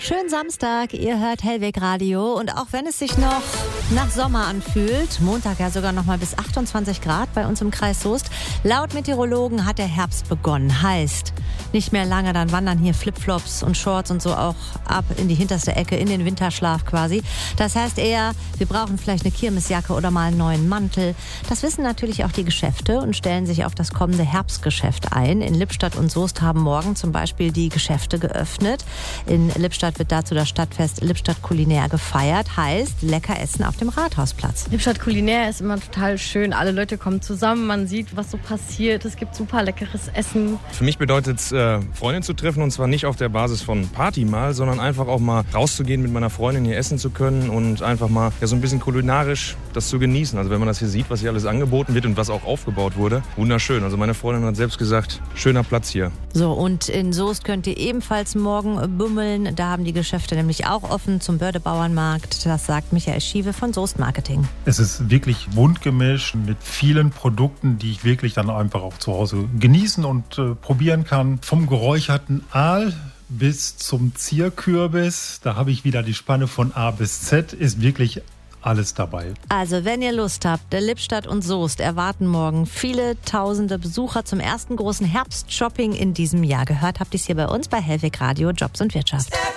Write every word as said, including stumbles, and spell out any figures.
Schönen Samstag, ihr hört Hellweg Radio und auch wenn es sich noch nach Sommer anfühlt, Montag ja sogar noch mal bis achtundzwanzig Grad bei uns im Kreis Soest, laut Meteorologen hat der Herbst begonnen. Heißt, nicht mehr lange, dann wandern hier Flipflops und Shorts und so auch ab in die hinterste Ecke, in den Winterschlaf quasi. Das heißt eher, wir brauchen vielleicht eine Kirmesjacke oder mal einen neuen Mantel. Das wissen natürlich auch die Geschäfte und stellen sich auf das kommende Herbstgeschäft ein. In Lippstadt und Soest haben morgen zum Beispiel die Geschäfte geöffnet. In Lippstadt wird dazu das Stadtfest Lippstadt Kulinär gefeiert. Heißt, lecker essen auf dem Rathausplatz. Lippstadt Kulinär ist immer total schön. Alle Leute kommen zusammen, man sieht, was so passiert. Es gibt super leckeres Essen. Für mich bedeutet es, äh, Freunde zu treffen und zwar nicht auf der Basis von Party mal, sondern einfach auch mal rauszugehen, mit meiner Freundin hier essen zu können und einfach mal ja, so ein bisschen kulinarisch das zu genießen. Also wenn man das hier sieht, was hier alles angeboten wird und was auch aufgebaut wurde, wunderschön. Also meine Freundin hat selbst gesagt, schöner Platz hier. So, und in Soest könnt ihr ebenfalls morgen bümmeln. Da haben die Geschäfte nämlich auch offen zum Börde-Bauernmarkt. Das sagt Michael Schiewe von Soest Marketing. Es ist wirklich bunt gemischt mit vielen Produkten, die ich wirklich dann einfach auch zu Hause genießen und äh, probieren kann. Vom geräucherten Aal bis zum Zierkürbis, da habe ich wieder die Spanne von A bis Z, ist wirklich alles dabei. Also, wenn ihr Lust habt, der Lippstadt und Soest erwarten morgen viele tausende Besucher zum ersten großen Herbstshopping in diesem Jahr. Gehört habt ihr es hier bei uns bei Hellweg Radio Jobs und Wirtschaft.